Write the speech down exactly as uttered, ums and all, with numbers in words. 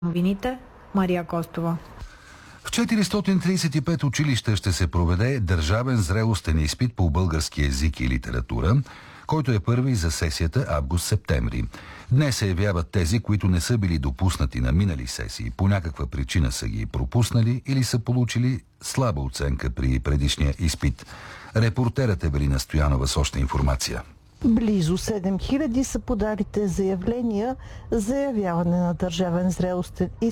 Новините, Мария Костова. В четиристотин тридесет и пет училища ще се проведе държавен зрелостен изпит по български език и литература, който е първи за сесията август-септември. Днес се явяват тези, които не са били допуснати на минали сесии, по някаква причина са ги пропуснали или са получили слаба оценка при предишния изпит. Репортерът Евелина Стоянова с още информация. Близо седем хиляди са подалите заявления за явяване на държавен зрелостен изпит